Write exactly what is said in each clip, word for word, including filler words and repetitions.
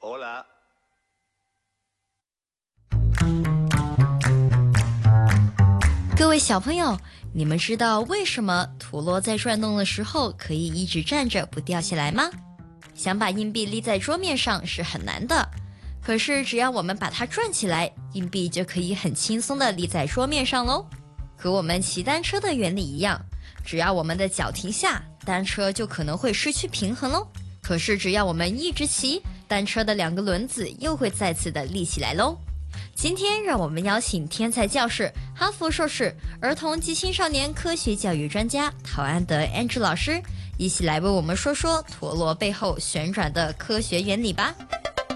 Hola。 各位小朋友，你们知道为什么陀螺在转动的时候可以一直站着不掉下来吗？想把硬币立在桌面上是很难的，可是只要我们把它转起来，硬币就可以很轻松地立在桌面上咯。和我们骑单车的原理一样，只要我们的脚停下，单车就可能会失去平衡咯。可是只要我们一直骑，单车的两个轮子又会再次的立起来咯。今天让我们邀请天才教室、哈佛硕士、儿童及青少年科学教育专家陶安德 Andrew 老师，一起来为我们说说陀螺背后旋转的科学原理吧。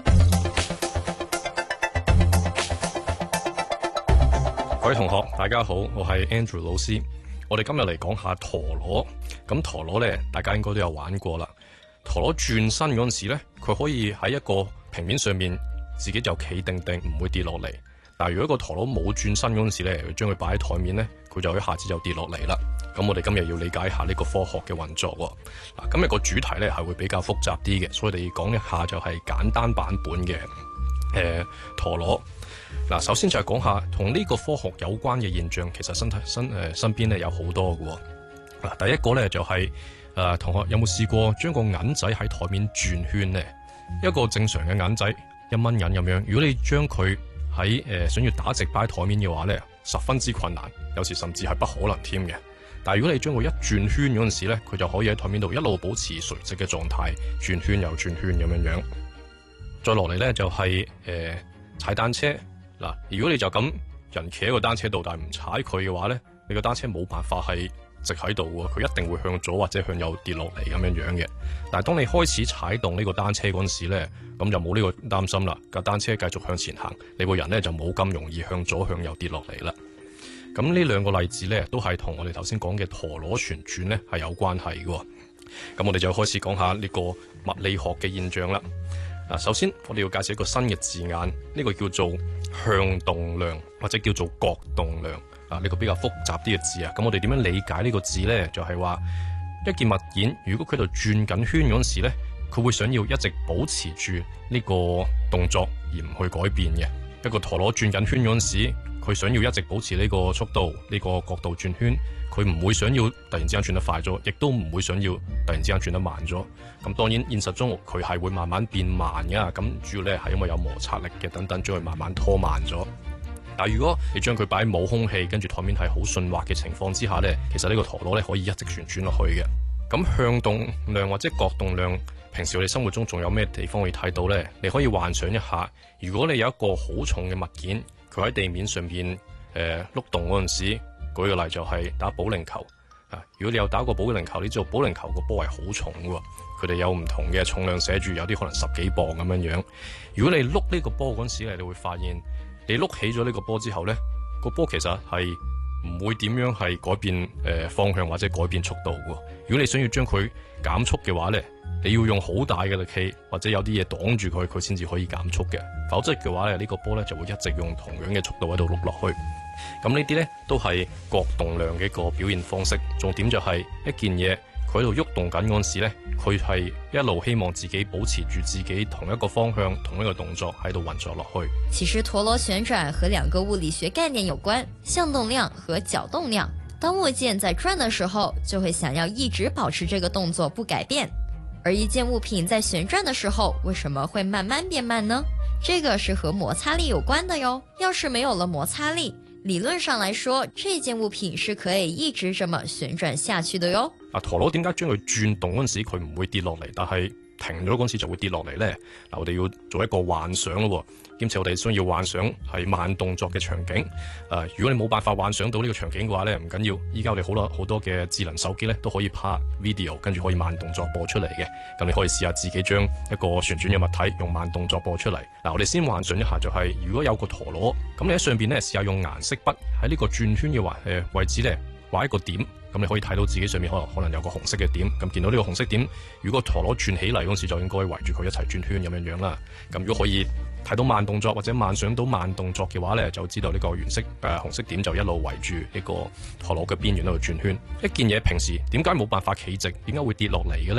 各位同學，大家好，我係 Andrew 老師。我哋今日嚟講下陀螺。咁陀螺呢，大家應該都有玩過啦。陀螺轉身嗰陣時呢，佢可以喺一個平面上面自己就企定定，唔會跌落嚟。但係如果個陀螺冇轉身嗰陣時呢，將佢擺喺台面呢，佢就一下子就跌落嚟啦。咁我哋今日要理解下呢個科學嘅運作喎。嗱，今日個主題呢係會比較複雜啲嘅，所以我哋講一下就係簡單版本嘅誒、呃、陀螺。嗱，首先就係講下同呢個科學有關嘅現象，其實身體身誒身邊咧有好多嘅。嗱，第一個咧就係、是、誒、呃、同學有冇試過將個銀仔喺台面轉圈呢？一個正常嘅銀仔一蚊銀咁樣，如果你將佢喺誒想要打直擺喺台面嘅話咧，十分之困難，有時甚至係不可能添嘅。但係如果你將佢一轉圈嗰陣時咧，佢就可以喺台面度一路保持垂直嘅狀態，轉圈又轉圈咁樣樣。再落嚟咧就係、是、誒、呃、踩單車。嗱，如果你就咁人企喺個單車度，但係唔踩佢嘅話咧，你個單車冇辦法係直喺度喎，佢一定會向左或者向右跌落嚟咁樣樣嘅。但係當你開始踩動呢個單車嗰陣時咧，咁就冇呢個擔心啦。架單車繼續向前行，你個人咧就冇咁容易向左向右跌落嚟啦。咁呢兩個例子咧，都係同我哋頭先講嘅陀螺旋轉咧係有關係嘅。咁我哋就開始講下呢個物理學嘅現象啦。嗱，首先我哋要介紹一個新嘅字眼，呢個叫做向動量或者叫做角動量。啊，呢個比較複雜啲嘅字啊。咁我哋點樣理解呢個字呢？就係話一件物件，如果佢喺度轉緊圈嗰陣時呢，佢會想要一直保持住呢個動作而唔去改變嘅。一個陀螺轉緊圈嗰陣時，佢想要一直保持呢個速度、呢個角度轉圈，佢唔會想要突然之間轉得快咗，亦都唔會想要突然之間轉得慢咗。咁當然現實中佢係會慢慢變慢㗎，咁主要咧係因為有摩擦力嘅等等，將佢慢慢拖慢咗。但係如果你將佢擺喺冇空氣，跟住台面係好順滑嘅情況之下咧，其實呢個陀螺咧可以一直旋轉落去嘅。咁向動量或者角動量，平時我哋生活中仲有咩地方可以睇到呢？你可以幻想一下，如果你有一個好重嘅物件，佢喺地面上邊誒碌動嗰陣時，舉個例就係打保齡球啊。如果你有打過保齡球，你知道保齡球個波係好重嘅，佢哋有唔同嘅重量寫住，有啲可能十幾磅咁樣樣。如果你碌呢個波嗰陣時咧，你會發現你碌起咗呢個波之後呢，個波其實係唔會點樣係改變誒、呃、方向或者改變速度嘅。如果你想要將佢減速嘅話呢，你要用好大嘅力氣，或者有啲嘢擋住佢，佢先至可以減速嘅。否則嘅話咧，呢、這個波咧就會一直用同樣嘅速度喺度碌落去。咁呢啲咧都係角動量嘅一個表現方式。重點就係一件嘢佢喺度喐動緊嗰陣時咧，佢係一路希望自己保持住自己同一個方向、同一個動作喺度運作落去。 其實陀螺旋轉和兩個物理學概念有關，向動量和角動量。當物件在轉的時候，就會想要一直保持這個動作不改變。而一件物品在旋轉的時候，為什麼會慢慢變慢呢？這個是和摩擦力有關的喲。要是沒有了摩擦力，理論上來說，這件物品是可以一直這麼旋轉下去的喲。 啊，陀螺點解將佢轉動嗰陣時佢唔會跌落嚟，但係停咗嗰陣時就會跌落嚟呢？嗱，我哋要做一個幻想咯，兼且我哋需要幻想係慢動作嘅場景。誒、呃，如果你冇辦法幻想到呢個場景嘅話呢，唔緊要，依家我哋好多好多嘅智能手機呢都可以拍 video，跟住可以慢動作播出嚟嘅。咁你可以試下自己將一個旋轉嘅物體用慢動作播出嚟。嗱，我哋先幻想一下、就是，就係如果有個陀螺，咁你喺上邊呢試下用顏色筆喺呢個轉圈嘅話誒位置呢畫一個點。咁你可以睇到自己上面可能可能有個紅色嘅點，咁見到呢個紅色點，如果陀螺轉起嚟嗰時就應該圍住佢一齊轉圈咁樣樣啦。咁如果可以睇到慢動作或者幻想到慢動作嘅話呢，就知道呢個原色誒、呃、紅色點就一路圍住呢個陀螺嘅邊緣喺度轉圈。一件嘢平時點解冇辦法企直，點解會跌落嚟嘅呢？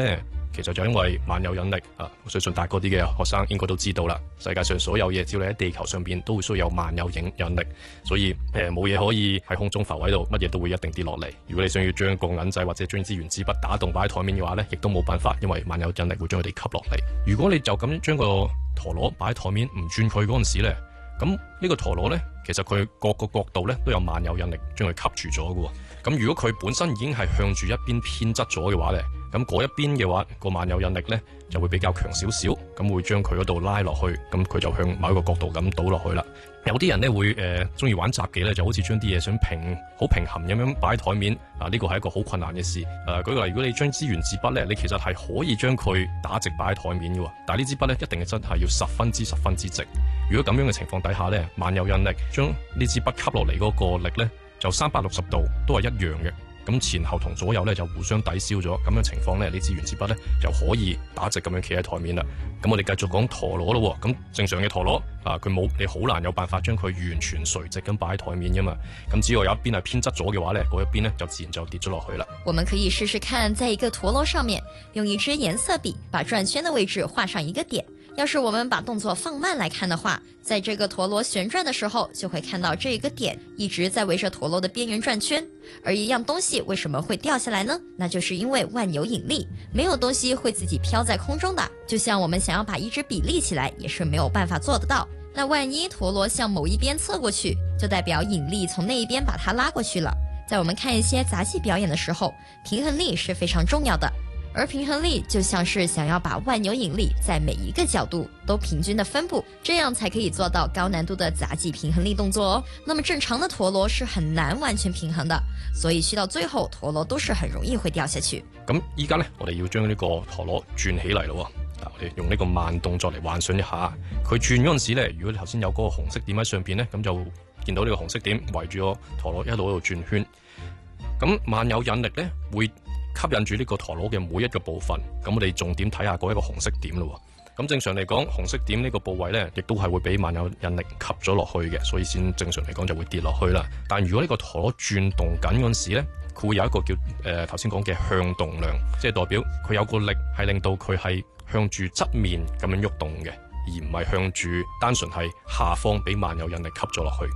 其實就因為萬有引力啊。我相信大個啲嘅學生應該都知道啦。世界上所有嘢，只要你喺地球上邊，都會需要有萬有引引力，所以誒冇嘢可以喺空中浮喺度，乜嘢都會一定跌落嚟。如果你想要將個銀仔或者將支原子筆打洞擺喺台面嘅話呢，亦都冇辦法，因為萬有引力會將佢哋吸落嚟。如果你就咁將個陀螺擺喺台面唔轉佢嗰陣時咧，咁呢個陀螺呢，其實佢各個角度呢都有萬有引力將佢吸住咗嘅。咁如果佢本身已經係向住一邊偏側咗嘅話呢，咁嗰一邊嘅話個萬有引力呢就會比較強少少，咁會將佢嗰度拉落去，咁佢就向某一個角度咁倒落去啦。有啲人呢會誒中意玩雜技呢，就好似將啲嘢想平好平衡咁樣擺喺台面啊，呢個係一個好困難嘅事。誒、啊，舉個例，如果你將支原子筆呢，你其實係可以將佢打直擺喺台面嘅，但係呢支筆呢，一定係真係要十分之十分之直。如果咁樣嘅情況底下呢，萬有引力將呢支筆吸落嚟嗰個力呢，就三百六十度都係一樣嘅。咁前後同左右咧就互相抵消咗，咁樣情況咧，呢支原子筆咧就可以打直咁樣企喺台面啦。咁我哋繼續講陀螺咯。咁正常嘅陀螺啊，佢冇你好難有辦法將佢完全垂直咁擺喺台面噶嘛。咁只要有一邊係偏側咗嘅話咧，嗰一邊咧就自然就跌咗落去啦。 我們可以試試看，在一個陀螺上面用一支顏色筆把轉圈的位置畫上一個點。要是我們把動作放慢來看的話，在這個陀螺旋轉的時候，就會看到這一個點一直在圍着陀螺的邊緣轉圈。而一樣東西為什麼會掉下來呢？那就是因為萬有引力，沒有東西會自己飄在空中的。就像我們想要把一支筆立起來，也是沒有辦法做得到。那萬一陀螺向某一邊側過去，就代表引力從那一邊把它拉過去了。在我們看一些雜技表演的時候，平衡力是非常重要的。而平衡力就像是想要把萬有引力在每一個角度都平均的分布，這樣才可以做到高難度的雜技平衡力動作哦。那麼正常的陀螺是很難完全平衡的，所以去到最後陀螺都是很容易會掉下去。 咁依家呢，我哋要將呢個陀螺轉起嚟咯。嗱，我哋用呢個慢動作嚟幻想一下，佢轉嗰陣時呢，如果你頭先有嗰個紅色點喺上邊呢，咁就見到呢個紅色點圍住個陀螺一路喺度轉圈。咁萬有引力呢會吸引住呢個陀螺嘅每一個部分，咁我哋重點睇下嗰一個紅色點咯。咁正常嚟講，紅色點呢個部位呢，亦都係會俾萬有引力吸咗落去嘅，所以先正常嚟講就會跌落去啦。但如果呢個陀螺轉動緊嗰陣時呢，佢會有一個叫誒頭先講嘅向動量，即係代表佢有個力係令到佢係向住側面咁樣喐動嘅，而唔係向住單純係下方俾萬有引力吸咗落去。